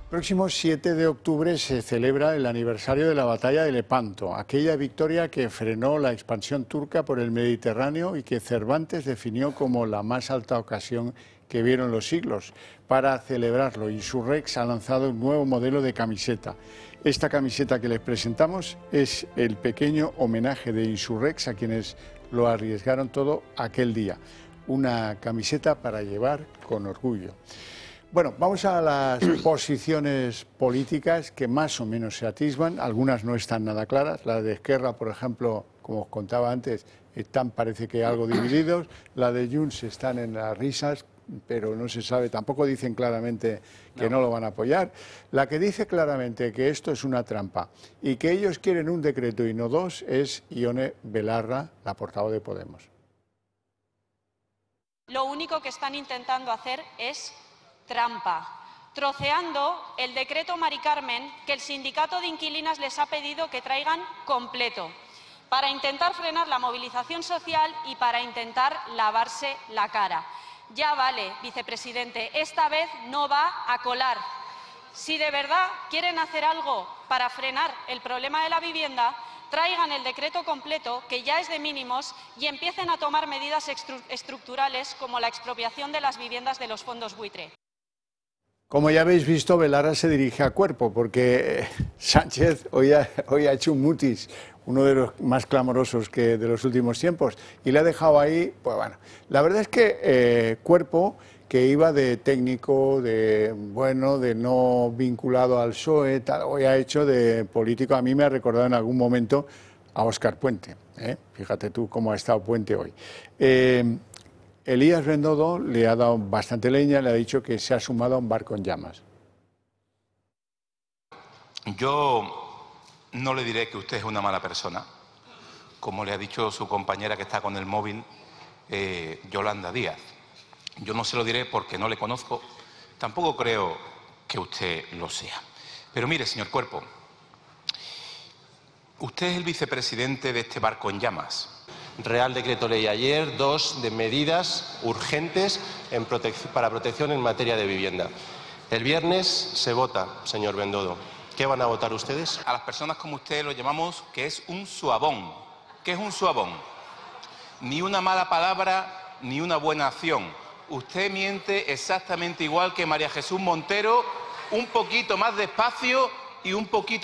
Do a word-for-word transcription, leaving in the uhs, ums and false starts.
Próximo siete de octubre se celebra el aniversario de la batalla de Lepanto, aquella victoria que frenó la expansión turca por el Mediterráneo y que Cervantes definió como la más alta ocasión que vieron los siglos. Para celebrarlo, Insurrex ha lanzado un nuevo modelo de camiseta. Esta camiseta que les presentamos es el pequeño homenaje de Insurrex a quienes lo arriesgaron todo aquel día. Una camiseta para llevar con orgullo. Bueno, vamos a las posiciones políticas que más o menos se atisban. Algunas no están nada claras. La de Esquerra, por ejemplo, como os contaba antes, están parece que algo divididos. La de Junts están en las risas, pero no se sabe, tampoco dicen claramente que no. no lo van a apoyar. La que dice claramente que esto es una trampa y que ellos quieren un decreto y no dos es Ione Belarra, la portavoz de Podemos. Lo único que están intentando hacer es trampa, troceando el decreto Mari Carmen que el sindicato de inquilinas les ha pedido que traigan completo, para intentar frenar la movilización social y para intentar lavarse la cara. Ya vale, vicepresidente, esta vez no va a colar. Si de verdad quieren hacer algo para frenar el problema de la vivienda, traigan el decreto completo, que ya es de mínimos, y empiecen a tomar medidas estructurales como la expropiación de las viviendas de los fondos buitre. Como ya habéis visto, Belarra se dirige a cuerpo, porque Sánchez hoy ha, hoy ha hecho un mutis, uno de los más clamorosos que de los últimos tiempos, y le ha dejado ahí, pues bueno, la verdad es que eh, cuerpo que iba de técnico, de bueno, de no vinculado al P S O E, tal, hoy ha hecho de político. A mí me ha recordado en algún momento a Óscar Puente, ¿eh? Fíjate tú cómo ha estado Puente hoy. Eh, Elías Bendodo le ha dado bastante leña, le ha dicho que se ha sumado a un barco en llamas. Yo no le diré que usted es una mala persona, como le ha dicho su compañera que está con el móvil, eh, Yolanda Díaz. Yo no se lo diré porque no le conozco, tampoco creo que usted lo sea. Pero mire, señor Cuerpo, usted es el vicepresidente de este barco en llamas. Real Decreto Ley ayer, dos de medidas urgentes en para protección en materia de vivienda. El viernes se vota, señor Bendodo. ¿Qué van a votar ustedes? A las personas como usted lo llamamos que es un suabón. ¿Qué es un suabón? Ni una mala palabra, ni una buena acción. Usted miente exactamente igual que María Jesús Montero, un poquito más despacio y un poquito